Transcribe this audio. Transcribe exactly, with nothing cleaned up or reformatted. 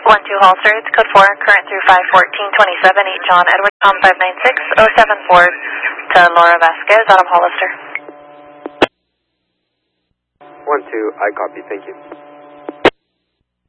one two Holster, it's code four, current through five fourteen twenty-seven, eight John Edward, com five nine six oh seven four to Laura Vasquez, out of Hollister. one two, I copy, thank you.